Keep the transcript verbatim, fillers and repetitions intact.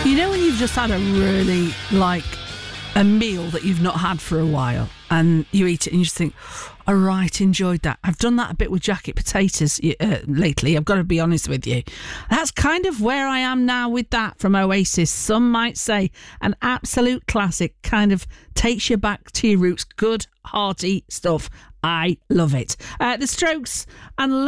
You know when you've just had a really, like, a meal that you've not had for a while, and you eat it and you just think, all right, enjoyed that. I've done that a bit with jacket potatoes uh, lately, I've got to be honest with you. That's kind of where I am now with that from Oasis. Some might say an absolute classic, kind of takes you back to your roots. Good, hearty stuff. I love it. Uh, the Strokes and